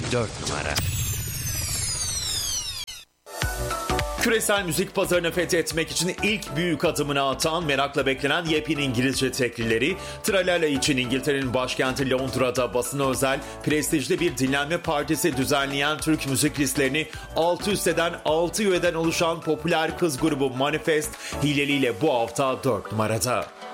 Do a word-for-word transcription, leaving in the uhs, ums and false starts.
dört numara. Küresel müzik pazarını fethetmek için ilk büyük adımını atan, merakla beklenen yepyeni İngilizce teklileri, Tralala için İngiltere'nin başkenti Londra'da basına özel prestijli bir dinlenme partisi düzenleyen Türk müzik listelerini alt üst eden altı üyeden oluşan popüler kız grubu Manifest hileliyle bu hafta dört numarada.